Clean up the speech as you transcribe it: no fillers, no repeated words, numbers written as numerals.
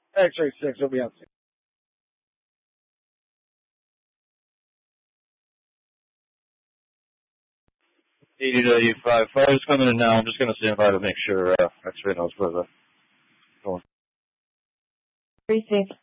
X-ray 6 will be on scene. 80 to 85. Fire's coming in now. I'm just going to stand by to make sure X-ray knows where the going. 3-6.